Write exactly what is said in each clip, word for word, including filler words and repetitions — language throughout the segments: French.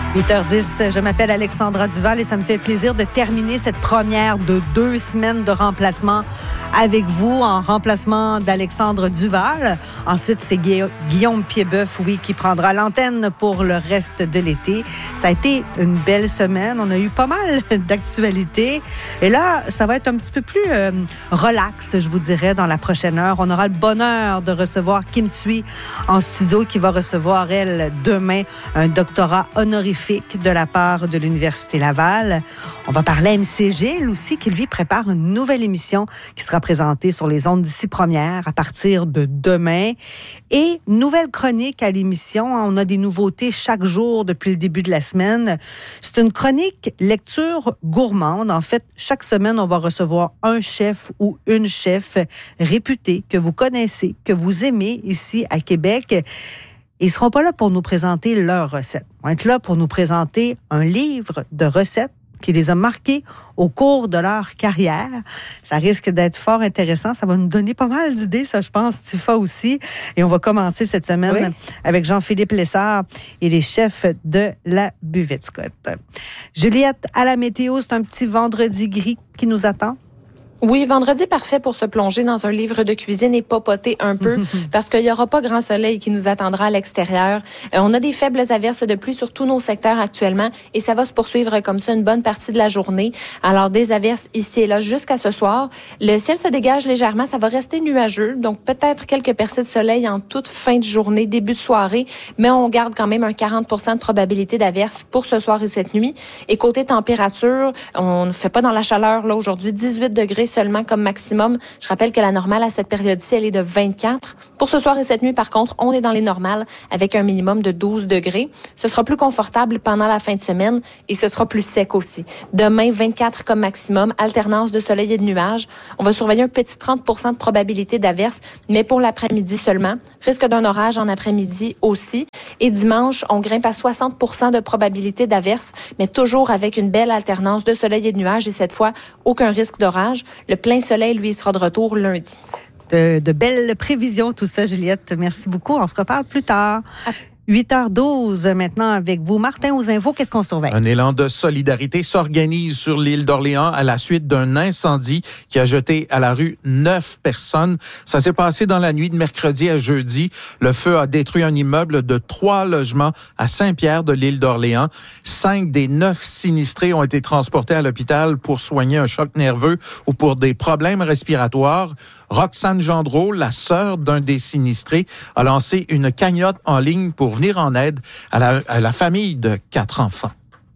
huit heures dix, je m'appelle Alexandra Duval et ça me fait plaisir de terminer cette première de deux semaines de remplacement avec vous en remplacement d'Alexandre Duval. Ensuite, c'est Guillaume Piedboeuf, oui, qui prendra l'antenne pour le reste de l'été. Ça a été une belle semaine. On a eu pas mal d'actualités. Et là, ça va être un petit peu plus euh, relax, je vous dirais, dans la prochaine heure. On aura le bonheur de recevoir Kim Thuy en studio qui va recevoir, elle, demain, un doctorat honorifique de la part de l'Université Laval. On va parler à M C G, elle aussi, qui lui prépare une nouvelle émission qui sera présentée sur les ondes d'ici première à partir de demain. Et nouvelle chronique à l'émission. On a des nouveautés chaque jour depuis le début de la semaine. C'est une chronique lecture gourmande. En fait, chaque semaine, on va recevoir un chef ou une chef réputée que vous connaissez, que vous aimez ici à Québec. Ils ne seront pas là pour nous présenter leurs recettes. Ils vont être là pour nous présenter un livre de recettes qui les a marqués au cours de leur carrière. Ça risque d'être fort intéressant. Ça va nous donner pas mal d'idées, ça, je pense, Tifa aussi. Et on va commencer cette semaine oui. avec Jean-Philippe Lessard et les chefs de la Buvette Scott. Juliette, à la météo, c'est un petit vendredi gris qui nous attend. Oui, vendredi parfait pour se plonger dans un livre de cuisine et papoter un peu parce qu'il n'y aura pas grand soleil qui nous attendra à l'extérieur. Euh, on a des faibles averses de pluie sur tous nos secteurs actuellement et ça va se poursuivre comme ça une bonne partie de la journée. Alors, des averses ici et là jusqu'à ce soir. Le ciel se dégage légèrement, ça va rester nuageux, donc peut-être quelques percées de soleil en toute fin de journée, début de soirée, mais on garde quand même un quarante pour cent de probabilité d'averses pour ce soir et cette nuit. Et côté température, on ne fait pas dans la chaleur là aujourd'hui, dix-huit degrés seulement comme maximum. Je rappelle que la normale à cette période-ci, elle est de vingt-quatre. Pour ce soir et cette nuit, par contre, on est dans les normales avec un minimum de douze degrés. Ce sera plus confortable pendant la fin de semaine et ce sera plus sec aussi. Demain, vingt-quatre comme maximum, alternance de soleil et de nuages. On va surveiller un petit trente pour cent de probabilité d'averse, mais pour l'après-midi seulement. Risque d'un orage en après-midi aussi. Et dimanche, on grimpe à soixante pour cent de probabilité d'averse, mais toujours avec une belle alternance de soleil et de nuages et cette fois, aucun risque d'orage. Le plein soleil, lui, sera de retour lundi. De, de belles prévisions, tout ça, Juliette. Merci beaucoup. On se reparle plus tard. À... huit heures douze maintenant avec vous. Martin, aux infos, qu'est-ce qu'on surveille? Un élan de solidarité s'organise sur l'île d'Orléans à la suite d'un incendie qui a jeté à la rue neuf personnes. Ça s'est passé dans la nuit de mercredi à jeudi. Le feu a détruit un immeuble de trois logements à Saint-Pierre de l'île d'Orléans. Cinq des neuf sinistrés ont été transportés à l'hôpital pour soigner un choc nerveux ou pour des problèmes respiratoires. Roxane Gendreau, la sœur d'un des sinistrés, a lancé une cagnotte en ligne pour venir en aide à la, à la famille de quatre enfants.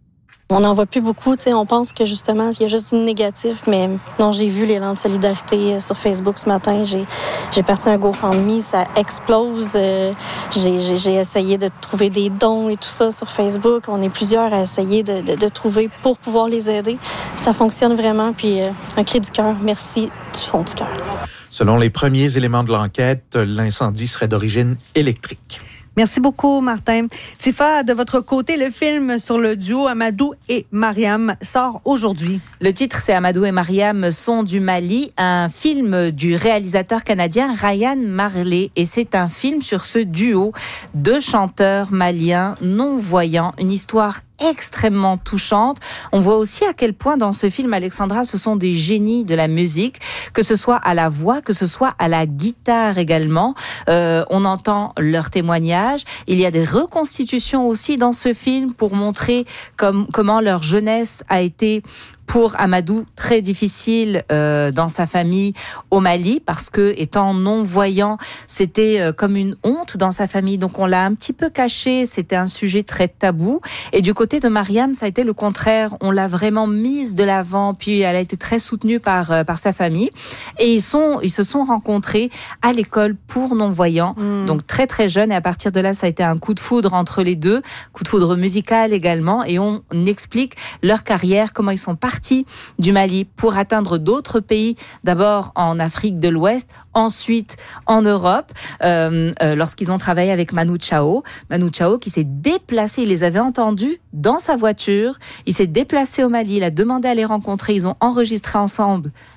On n'en voit plus beaucoup, tu sais, on pense que justement, il y a juste du négatif, mais non, j'ai vu l'élan de solidarité sur Facebook ce matin, j'ai, j'ai parti un GoFundMe, ça explose, euh, j'ai, j'ai, j'ai essayé de trouver des dons et tout ça sur Facebook, on est plusieurs à essayer de, de, de trouver pour pouvoir les aider. Ça fonctionne vraiment, puis euh, un cri du cœur, merci du fond du cœur. Selon les premiers éléments de l'enquête, l'incendie serait d'origine électrique. Merci beaucoup, Martin. Tifa, de votre côté, le film sur le duo Amadou et Mariam sort aujourd'hui. Le titre, c'est Amadou et Mariam sont du Mali, un film du réalisateur canadien Ryan Marley. Et c'est un film sur ce duo de chanteurs maliens non-voyants, une histoire extrêmement touchante. On voit aussi à quel point dans ce film, Alexandra, ce sont des génies de la musique, que ce soit à la voix, que ce soit à la guitare également. Euh, on entend leurs témoignages. Il y a des reconstitutions aussi dans ce film pour montrer comme, comment leur jeunesse a été pour Amadou très difficile euh, dans sa famille au Mali parce que étant non-voyant, c'était euh, comme une honte dans sa famille. Donc on l'a un petit peu caché, c'était un sujet très tabou. Et du côté de Mariam, ça a été le contraire. On l'a vraiment mise de l'avant, puis elle a été très soutenue par euh, par sa famille. Et ils sont ils se sont rencontrés à l'école pour non-voyants, mmh. donc très très jeunes. Et à partir de là, ça a été un coup de foudre entre les deux, coup de foudre musical également. Et on explique leur carrière, comment ils sont partis du Mali pour atteindre d'autres pays, d'abord en Afrique de l'Ouest, ensuite en Europe, euh, euh, lorsqu'ils ont travaillé avec Manu Chao. Manu Chao qui s'est déplacé, il les avait entendus dans sa voiture, il s'est déplacé au Mali, il a demandé à les rencontrer, ils ont enregistré ensemble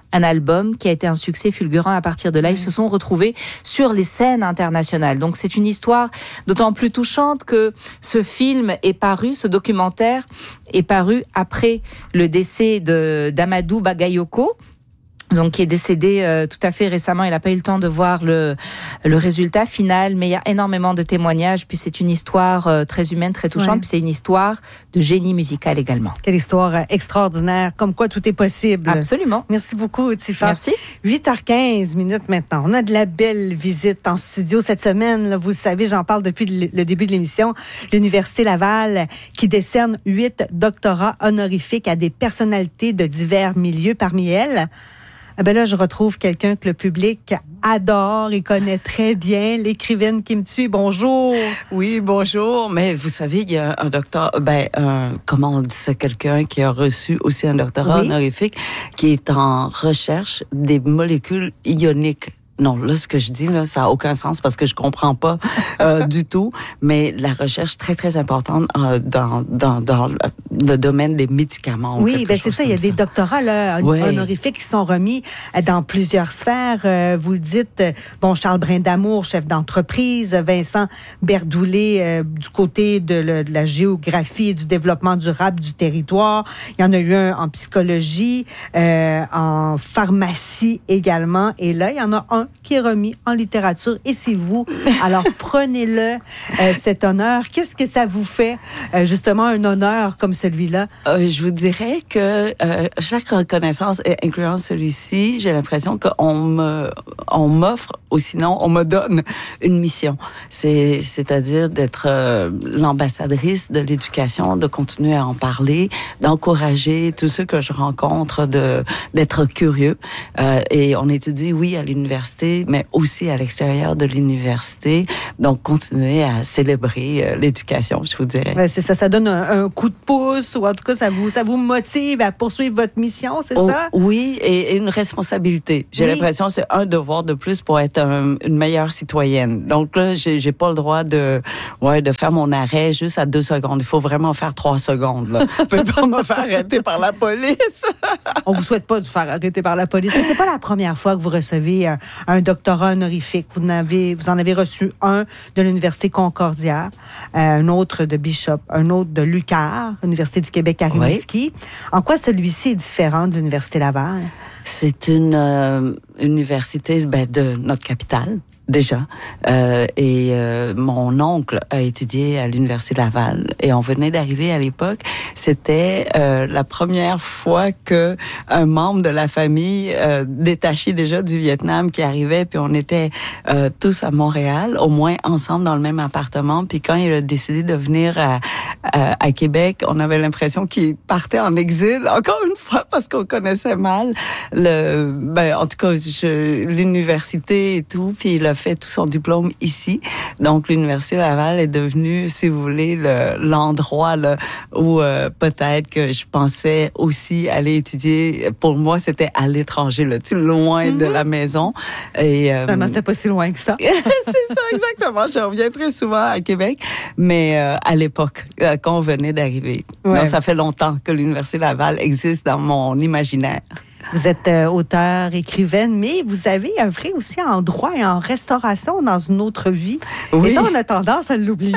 un album qui a été un succès fulgurant. À partir de là, ils se sont retrouvés sur les scènes internationales. Donc c'est une histoire d'autant plus touchante que ce film est paru, ce documentaire est paru après le décès de d'Amadou Bagayoko, donc qui est décédé euh, tout à fait récemment. Il n'a pas eu le temps de voir le le résultat final, mais il y a énormément de témoignages. Puis c'est une histoire euh, très humaine, très touchante. Ouais. Puis c'est une histoire de génie musical également. Quelle histoire euh, extraordinaire, comme quoi tout est possible. Absolument. Merci beaucoup, Tifa. Merci. huit heures quinze minutes maintenant. On a de la belle visite en studio cette semaine. Là, vous le savez, j'en parle depuis le début de l'émission. L'Université Laval qui décerne huit doctorats honorifiques à des personnalités de divers milieux. Parmi elles, eh ben là, je retrouve quelqu'un que le public adore et connaît très bien, l'écrivaine Kim Thuy. Bonjour. Oui, bonjour. Mais vous savez, il y a un docteur, ben, un, comment on dit ça, quelqu'un qui a reçu aussi un doctorat oui. honorifique, qui est en recherche des molécules ioniques. Non, là, ce que je dis, là, ça a aucun sens parce que je comprends pas euh, du tout. Mais la recherche très, très importante euh, dans, dans, dans le domaine des médicaments. Oui, ben c'est ça. Il y a ça. des doctorats là, ouais. honorifiques qui sont remis dans plusieurs sphères. Euh, vous le dites, bon, Charles Brindamour, chef d'entreprise, Vincent Berdoulet, euh, du côté de, le, de la géographie et du développement durable du territoire. Il y en a eu un en psychologie, euh, en pharmacie également. Et là, il y en a un qui est remis en littérature et c'est vous. Alors, prenez-le, euh, cet honneur. Qu'est-ce que ça vous fait, euh, justement, un honneur comme celui-là? Euh, je vous dirais que euh, chaque reconnaissance, incluant celui-ci, j'ai l'impression qu'on me, on m'offre, ou sinon, on me donne une mission. C'est, c'est-à-dire d'être euh, l'ambassadrice de l'éducation, de continuer à en parler, d'encourager tous ceux que je rencontre, de, d'être curieux. Euh, et on étudie, oui, à l'université, mais aussi à l'extérieur de l'université. Donc, continuer à célébrer euh, l'éducation, je vous dirais. Ben, c'est ça, ça donne un, un coup de pouce, ou en tout cas, ça vous, ça vous motive à poursuivre votre mission, c'est oh, ça? Oui, et, et une responsabilité. J'ai oui. l'impression que c'est un devoir de plus pour être un, une meilleure citoyenne. Donc là, j'ai, j'ai pas le droit de, ouais, de faire mon arrêt juste à deux secondes. Il faut vraiment faire trois secondes, là. Je peux pas me faire arrêter par la police. On vous souhaite pas de vous faire arrêter par la police. Mais c'est pas la première fois que vous recevez un, un doctorat honorifique. Vous en avez, vous en avez reçu un de l'Université Concordia, euh, un autre de Bishop, un autre de l'U Q A R, Université du Québec à Rimouski. Oui. En quoi celui-ci est différent de l'Université Laval? C'est une euh, université ben, de notre capitale. Déjà. Euh, et euh, mon oncle a étudié à l'Université Laval et on venait d'arriver à l'époque. C'était euh, la première fois que un membre de la famille euh, détaché déjà du Vietnam qui arrivait, puis on était euh, tous à Montréal, au moins ensemble dans le même appartement. Puis quand il a décidé de venir à, à, à Québec, on avait l'impression qu'il partait en exil, encore une fois, parce qu'on connaissait mal le, ben, en tout cas, je, l'université et tout, puis il a fait tout son diplôme ici. Donc, l'Université Laval est devenue, si vous voulez, le, l'endroit là, où euh, peut-être que je pensais aussi aller étudier. Pour moi, c'était à l'étranger, là, tu sais, loin mm-hmm. de la maison. Et, euh, Finalement, c'était pas si loin que ça. C'est ça, exactement. Je reviens très souvent à Québec, mais euh, à l'époque, euh, quand on venait d'arriver. Ouais. Donc, ça fait longtemps que l'Université Laval existe dans mon imaginaire. Vous êtes euh, auteur, écrivaine, mais vous avez œuvré aussi en droit et en restauration dans une autre vie. Oui. Et ça, on a tendance à l'oublier.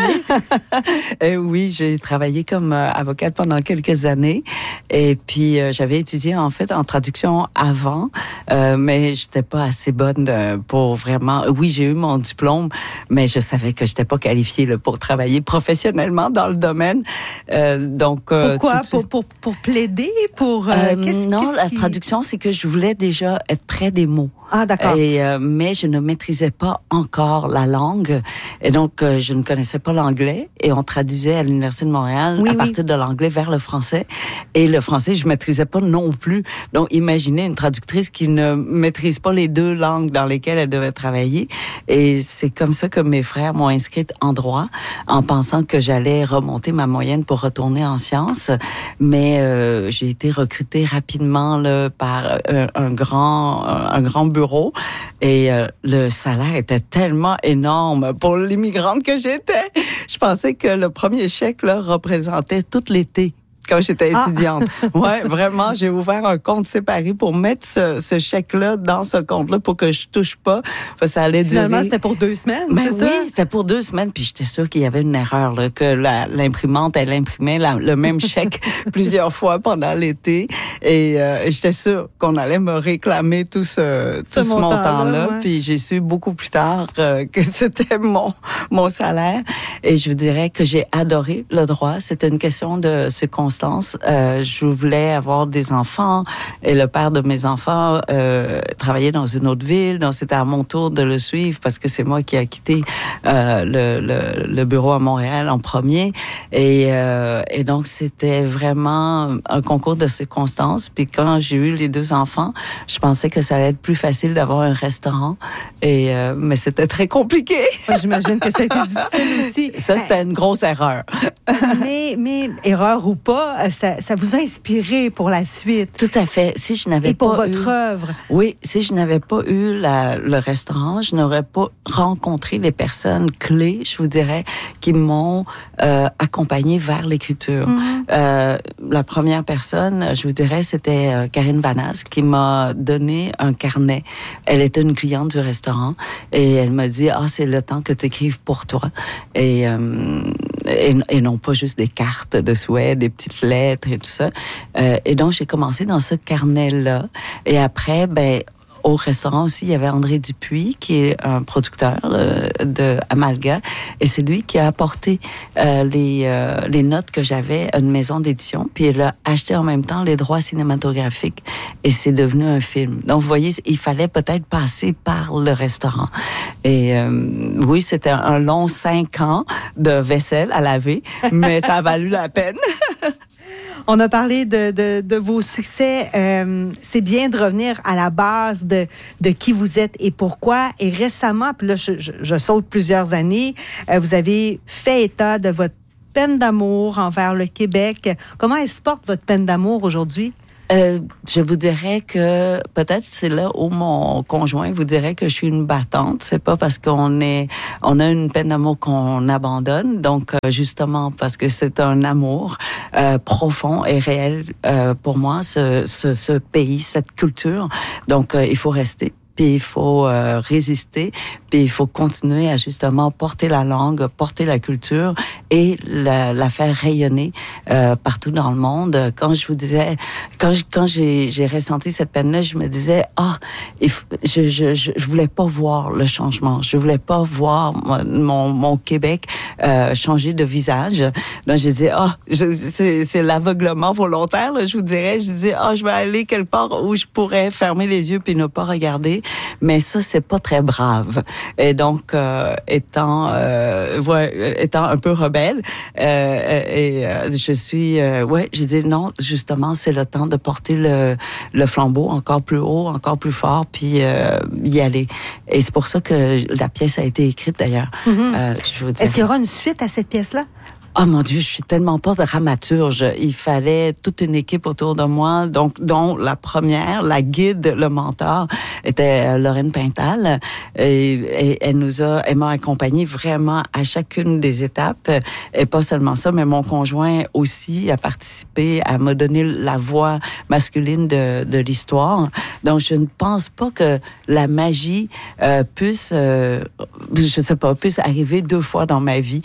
euh, oui, j'ai travaillé comme euh, avocate pendant quelques années. Et puis, euh, j'avais étudié, en fait, en traduction avant, euh, mais j'étais pas assez bonne euh, pour vraiment... Oui, j'ai eu mon diplôme, mais je savais que j'étais pas qualifiée là, pour travailler professionnellement dans le domaine. Euh, donc, euh, Pourquoi? Pour, pour, pour plaider? Pour, euh, euh, qu'est-ce, non, qu'est-ce la qui... traduction, c'est que je voulais déjà être près des mots. Ah, d'accord. Et, euh, mais je ne maîtrisais pas encore la langue. Et donc, euh, je ne connaissais pas l'anglais. Et on traduisait à l'Université de Montréal oui, à oui. partir de l'anglais vers le français. Et le français, je ne maîtrisais pas non plus. Donc, imaginez une traductrice qui ne maîtrise pas les deux langues dans lesquelles elle devait travailler. Et c'est comme ça que mes frères m'ont inscrite en droit, en pensant que j'allais remonter ma moyenne pour retourner en sciences. Mais euh, j'ai été recrutée rapidement là, par un, un grand, un grand bureau. Bureau, et euh, le salaire était tellement énorme pour l'immigrante que j'étais. Je pensais que le premier chèque là, représentait tout l'été quand j'étais Ah. étudiante. Ouais, vraiment, j'ai ouvert un compte séparé pour mettre ce, ce chèque-là dans ce compte-là pour que je touche pas. Parce que ça allait Finalement, durer. c'était pour deux semaines, Ben c'est oui, ça? c'était pour deux semaines, puis j'étais sûre qu'il y avait une erreur, là, que la, l'imprimante, elle imprimait la, le même chèque plusieurs fois pendant l'été, et euh, j'étais sûre qu'on allait me réclamer tout ce, Ce tout ce montant-là, montant-là, ouais. puis j'ai su beaucoup plus tard euh, que c'était mon, mon salaire, et je vous dirais que j'ai adoré le droit. C'était une question de circonstance. Euh, je voulais avoir des enfants, et le père de mes enfants euh, travaillait dans une autre ville, donc c'était à mon tour de le suivre parce que c'est moi qui ai quitté euh, le, le, le bureau à Montréal en premier, et, euh, et donc c'était vraiment un concours de circonstances. Puis quand j'ai eu les deux enfants, je pensais que ça allait être plus facile d'avoir un restaurant, et euh, mais c'était très compliqué. Ouais, j'imagine que ça a été difficile aussi. Ça, c'était une grosse erreur. mais, mais, erreur ou pas, ça, ça vous a inspiré pour la suite. Tout à fait. Si je n'avais Et pour pas votre eu... œuvre. Oui, si je n'avais pas eu la, le restaurant, je n'aurais pas rencontré les personnes clés, je vous dirais, qui m'ont euh, accompagnée vers l'écriture. Mm-hmm. Euh, la première personne, je vous dirais, c'était euh, Karine Vanasse, qui m'a donné un carnet. Elle était une cliente du restaurant, et elle m'a dit, ah, c'est le temps que tu écrives pour toi. Et, euh, et, et non pas juste des cartes de souhait, des petites lettres et tout ça. Euh, et donc, j'ai commencé dans ce carnet-là. Et après, ben, au restaurant aussi, il y avait André Dupuis, qui est un producteur euh, de Amalga, et c'est lui qui a apporté euh, les, euh, les notes que j'avais à une maison d'édition, puis il a acheté en même temps les droits cinématographiques, et c'est devenu un film. Donc, vous voyez, il fallait peut-être passer par le restaurant. Et euh, oui, c'était un long cinq ans de vaisselle à laver, mais ça a valu la peine. On a parlé de, de, de vos succès. Euh, c'est bien de revenir à la base de, de qui vous êtes et pourquoi. Et récemment, puis là, je, je, je saute plusieurs années, euh, vous avez fait état de votre peine d'amour envers le Québec. Comment elle se porte, votre peine d'amour, aujourd'hui? Euh, je vous dirais que peut-être c'est là où mon conjoint vous dirait que je suis une battante. C'est pas parce qu'on est, on a une peine d'amour qu'on abandonne. Donc euh, justement parce que c'est un amour euh, profond et réel euh, pour moi, ce, ce, ce pays, cette culture. Donc euh, il faut rester. Puis il faut euh, résister, puis il faut continuer à justement porter la langue, porter la culture et la, la faire rayonner euh, partout dans le monde. Quand je vous disais, quand je, quand j'ai, j'ai ressenti cette peine-là, je me disais, ah, il faut, je, je, je, je voulais pas voir le changement, je voulais pas voir mon, mon Québec euh, changer de visage. Donc je disais, ah, je, c'est, c'est l'aveuglement volontaire, là, je vous dirais. Je disais, ah, je vais aller quelque part où je pourrais fermer les yeux puis ne pas regarder. Mais ça, c'est pas très brave. Et donc, euh, étant, euh, ouais, étant un peu rebelle, euh, et euh, je suis, euh, ouais, j'ai dit non. Justement, c'est le temps de porter le, le flambeau encore plus haut, encore plus fort, puis euh, y aller. Et c'est pour ça que la pièce a été écrite d'ailleurs. Mm-hmm. Euh, je veux dire. Est-ce qu'il y aura une suite à cette pièce-là? Oh mon Dieu, je suis tellement pas dramaturge. Il fallait toute une équipe autour de moi, donc dont la première, la guide, le mentor, était Lorraine Pintal. Et, et elle nous a, elle m'a accompagnée vraiment à chacune des étapes. Et pas seulement ça, mais mon conjoint aussi a participé à me donner la voix masculine de, de l'histoire. Donc je ne pense pas que la magie euh, puisse, euh, je sais pas, puisse arriver deux fois dans ma vie.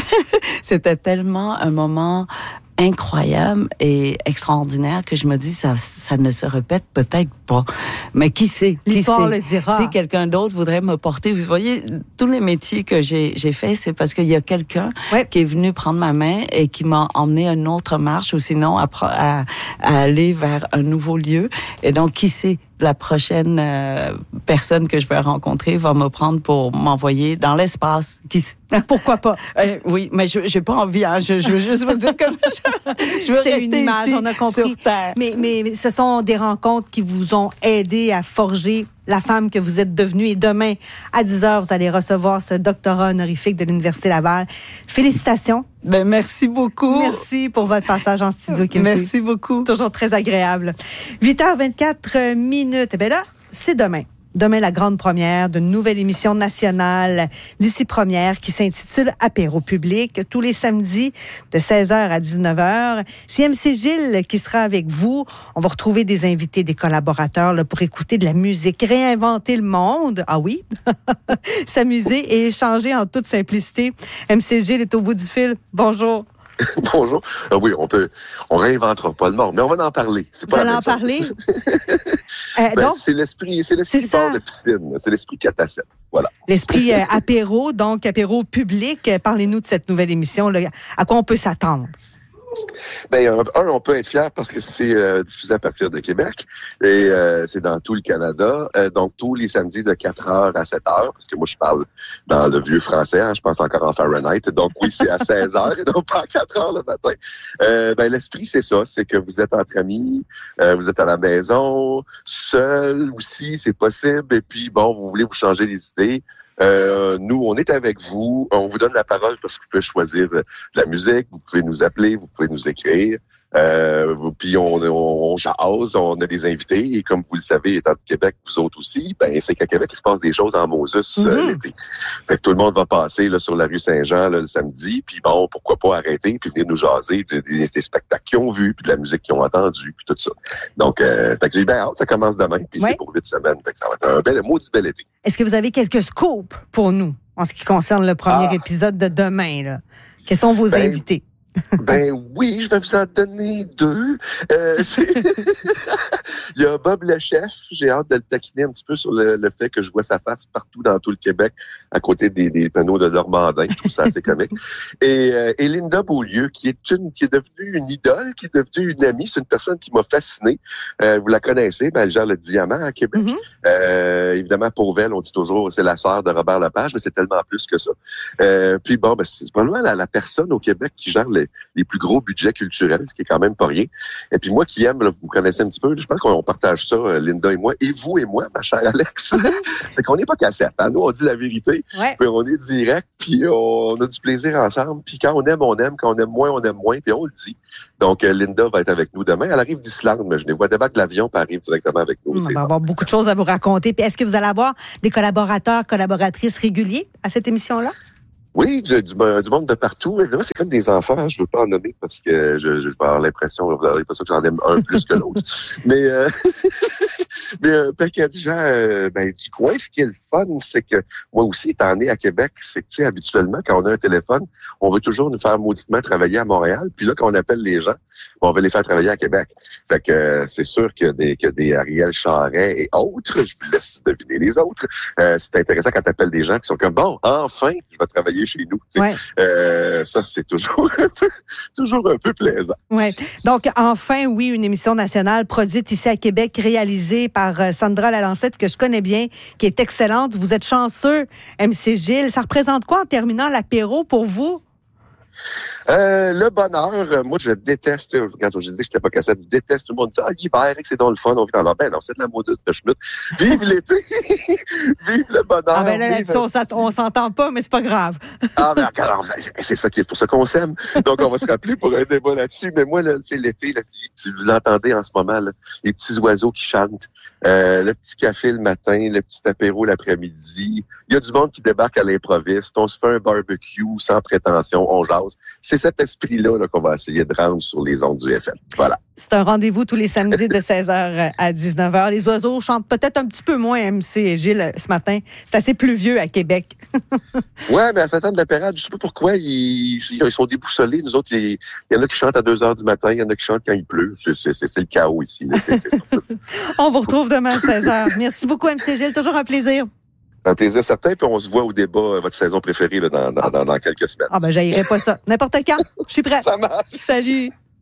C'était tellement un moment incroyable et extraordinaire que je me dis ça ça ne se répète peut-être pas, mais qui sait, qui l'histoire sait? Le dira. Si quelqu'un d'autre voudrait me porter, vous voyez, tous les métiers que j'ai j'ai fait, c'est parce qu'il y a quelqu'un ouais. qui est venu prendre ma main et qui m'a emmené à une autre marche, ou sinon à, à, à aller vers un nouveau lieu. Et donc qui sait, la prochaine euh, personne que je vais rencontrer va me prendre pour m'envoyer dans l'espace. Qui... Pourquoi pas? Euh, oui, mais je j'ai pas envie. Hein. Je, je veux juste vous dire que je, je veux C'était rester une image, ici, on a compris. sur Terre. Mais, mais ce sont des rencontres qui vous ont aidé à forger la femme que vous êtes devenue. Et demain, à dix heures, vous allez recevoir ce doctorat honorifique de l'Université Laval. Félicitations. Ben, merci beaucoup. Merci pour votre passage en studio, Kim. Merci beaucoup. Toujours très agréable. huit heures vingt-quatre minutes. Eh bien là, c'est demain. Demain, la grande première d'une nouvelle émission nationale d'ici première qui s'intitule Apéro public, tous les samedis de seize heures à dix-neuf heures. C'est M C Gilles qui sera avec vous. On va retrouver des invités, des collaborateurs là, pour écouter de la musique, réinventer le monde. Ah oui? S'amuser et échanger en toute simplicité. M C Gilles est au bout du fil. Bonjour. Bonjour. Euh, oui, on peut, on réinventera pas le monde, mais on va en parler. C'est pas Vous allez la en parler? ben, euh, donc, c'est l'esprit, c'est l'esprit bord de piscine, c'est l'esprit catacète. Voilà. L'esprit euh, apéro, donc apéro public. Parlez-nous de cette nouvelle émission. Là. À quoi on peut s'attendre? Ben, un, on peut être fier parce que c'est euh, diffusé à partir de Québec et euh, c'est dans tout le Canada. Euh, donc, tous les samedis de quatre heures à sept heures, parce que moi, je parle dans le vieux français, hein, je pense encore en Fahrenheit. Donc, oui, c'est à seize heures et non pas à quatre heures le matin. Euh, ben, l'esprit, c'est ça, c'est que vous êtes entre amis, euh, vous êtes à la maison, seul aussi, c'est possible. Et puis, bon, vous voulez vous changer les idées. Euh, nous, on est avec vous. On vous donne la parole parce que vous pouvez choisir de la musique. Vous pouvez nous appeler, vous pouvez nous écrire. Euh, puis on, on, on jase, on a des invités. Et comme vous le savez, étant de Québec, vous autres aussi, ben c'est qu'à Québec, il se passe des choses en Moses mm-hmm. euh, l'été. Fait que tout le monde va passer là sur la rue Saint-Jean là, le samedi. Puis bon, pourquoi pas arrêter puis venir nous jaser de, des, des spectacles qu'ils ont vus, puis de la musique qu'ils ont entendue, puis tout ça. Donc, euh, fait que j'ai bien hâte. Ça commence demain, puis ouais. c'est pour huit semaines. Fait que ça va être un bel, maudit bel été. Est-ce que vous avez quelques scoops pour nous en ce qui concerne le premier ah. épisode de demain, là? Quels sont vos ben, invités? Ben oui, je vais vous en donner deux. Euh, Il y a Bob le chef. J'ai hâte de le taquiner un petit peu sur le, le fait que je vois sa face partout dans tout le Québec, à côté des, des panneaux de Normandin. Je trouve ça assez comique. Et, euh, et Linda Beaulieu, qui est une, qui est devenue une idole, qui est devenue une amie. C'est une personne qui m'a fasciné. Euh, vous la connaissez, ben, elle gère le Diamant à Québec. Mm-hmm. Euh, évidemment, Pauvel, on dit toujours, c'est la sœur de Robert Lepage, mais c'est tellement plus que ça. Euh, puis bon, ben, c'est probablement la, la personne au Québec qui gère les, les plus gros budgets culturels, ce qui est quand même pas rien. Et puis moi qui aime, là, vous me connaissez un petit peu, je pense qu'on partage ça, Linda et moi, et vous et moi, ma chère Alex, c'est qu'on n'est pas cassette. Hein? Nous, on dit la vérité, ouais. Puis on est direct, puis on a du plaisir ensemble. Puis quand on aime, on aime. Quand on aime moins, on aime moins, puis on le dit. Donc, Linda va être avec nous demain. Elle arrive d'Islande, mais je les vois débarquer de l'avion, puis elle arrive directement avec nous. On va avoir beaucoup de choses à vous raconter. Puis est-ce que vous allez avoir des collaborateurs, collaboratrices réguliers à cette émission-là? Oui, du, du, du monde de partout. Évidemment, c'est comme des enfants. Hein. Je veux pas en nommer parce que je, je vais avoir l'impression, vous n'aurez pas ça que j'en aime un plus que l'autre. Mais, euh, mais un paquet de gens euh, ben, du coin, ce qui est le fun, c'est que moi aussi, étant né à Québec, c'est que, tu sais, habituellement, quand on a un téléphone, on veut toujours nous faire mauditement travailler à Montréal. Puis là, quand on appelle les gens, on veut les faire travailler à Québec. Fait que euh, c'est sûr que des, que des Ariel Charret et autres, je vous laisse deviner les autres, euh, c'est intéressant quand tu appelles des gens qui sont comme, bon, enfin, je vais travailler chez nous. Ouais. Euh, ça, c'est toujours un peu, toujours un peu plaisant. Ouais. Donc, enfin, oui, une émission nationale produite ici à Québec, réalisée par Sandra Lalancette, que je connais bien, qui est excellente. Vous êtes chanceux, M C Gilles. Ça représente quoi en terminant l'apéro pour vous? Euh, le bonheur, moi je déteste, quand j'ai dit que j'étais pas cassette, je déteste tout le monde. Ah, l'hiver, c'est donc le fun, on vit dans l'hiver. Ben non, c'est de la maudite de schmitt. Vive l'été! Vive le bonheur! Ah ben là, vive... on, on s'entend pas, mais c'est pas grave. Ah ben alors, c'est ça qui est pour ça qu'on s'aime. Donc on va se rappeler pour un débat là-dessus. Mais moi, là, tu sais, l'été, là, tu l'entendez en ce moment, là, les petits oiseaux qui chantent, euh, le petit café le matin, le petit apéro l'après-midi. Il y a du monde qui débarque à l'improviste. On se fait un barbecue sans prétention, on jase. C'est cet esprit-là là, qu'on va essayer de rendre sur les ondes du F M. Voilà. C'est un rendez-vous tous les samedis de seize heures à dix-neuf heures. Les oiseaux chantent peut-être un petit peu moins, M C et Gilles, ce matin. C'est assez pluvieux à Québec. Oui, mais à Sainte-Anne-de-la-Pérade, je ne sais pas pourquoi, ils, ils sont déboussolés. Nous autres, il y en a qui chantent à deux heures du matin, il y en a qui chantent quand il pleut. C'est, c'est, c'est le chaos ici. Là. C'est, c'est On vous retrouve demain à seize heures. Merci beaucoup, M C Gilles. Toujours un plaisir. Un plaisir certain, puis on se voit au débat, votre saison préférée, là, dans, dans, dans, dans quelques semaines. Ah ben, j'haïrais pas ça. N'importe quand, je suis prête. Ça marche. Salut.